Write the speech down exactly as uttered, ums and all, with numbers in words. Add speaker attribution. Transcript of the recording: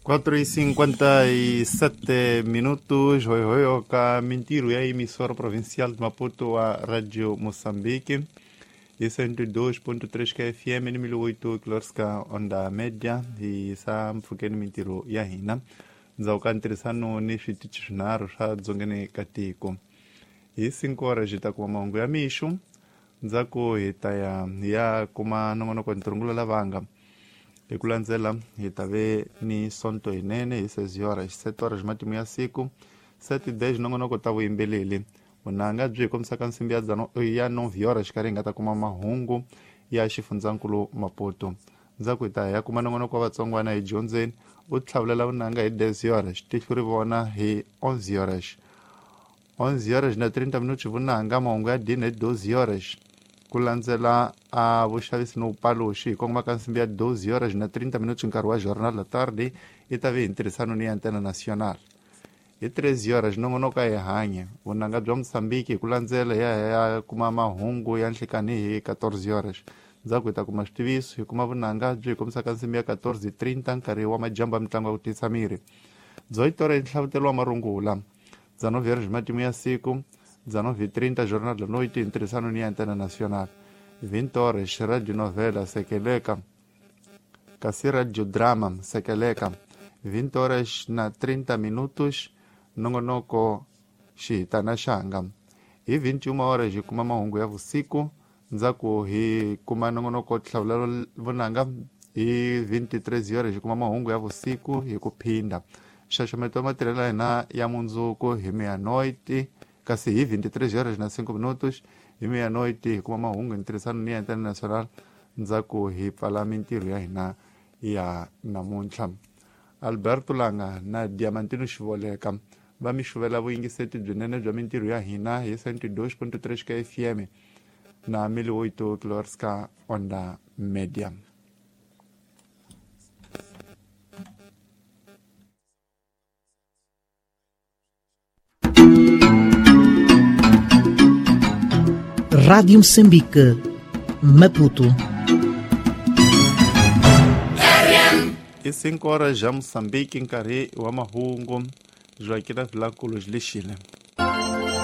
Speaker 1: quatro e cinquenta e sete minutos, hoi hoi oka Mintiro ya emissora provincial de Maputo a Rádio Moçambique e cento e dois ponto três K F M em mil e oito kilorska onda média e sa mfukeni Mintiro ya hina nzauka interessano ni switichunaro swa dzongene katiko hi cinco horas jita kuma mahungu ya mixo ndzako hita ya ya kuma nongonoko ntirungulo lavanga hi ku landzela hi ta ve ni sonto inene hi seis horas sete horas matimu ya siku sete dez nongonoko ta vuyimbeleri vunanga byi hi kombisaka nsimbi ya dzano ya nove horas xikarhi hi nga ta kuma mahungu ya xifundzankulu Maputo ndzako hi ta ya kuma nongonoko wa vatsongwana hi dyondzeni u tlhavulela vunanga hi dez horas xitihlu ri vona hi onze horas onze horas na trinta minutos vunanga mahungu ya dini hi doze horas ku landzela a vuxavisi no upaloxi hi kongoma ka nsimbi ya doze horas na trinta minutos nkarhi wa jornal la tarde i ta ve hi ntirhisano ni antena nacional hi treze horas nongonoko hi hanya vunanga bya Moçambique hi ku landzela ya ya kuma mahungu ya nhlekani hi quatorze horas ndzhaku hi ta kuma switiviso hi kuma vunanga byi hi kombisaka nsimbi ya quatorze trinta nkarhi wa majambu ya mitlangu ya ku tisa miri dzoito hora hi nhlavutelo wa marungula dzanove horas matimu ya siku dzanove trinta jornal da noite hi ntirhisano ni antena nacional vinte horas radio novela sekeleka kasi radio drama sekeleka vinte horas na trinta minutos nongonoko xihitana xanga hi vinte e uma horas hi kuma mahungu ya vusiku ndzhaku hi kuma nongonoko tlhavulelo vunanga hi vinte e três horas hi kuma mahungu ya vusiku hi ku phinda nxaxameto wa matirhelo ya hina ya mundzuku hi meia-noite kasi hi vinte e três horas na cinco minutos hi meia-noite hi kuma mahungu hi ntirhisano ni antena nacional ndzhaku hi pfala mintirho ya hina ya namuntlha Alberto Langa na Diamantino Xivoleka va mi xuvela vuyingiseti byinene bya mintirho ya hina hi cento e dois ponto três K F M na mil e oito kilorska onda média.
Speaker 2: Rádio Moçambique, Maputo.
Speaker 1: E cinco horas já Moçambique nkarhi wa mahungu Joaquina Vilanculos lixile.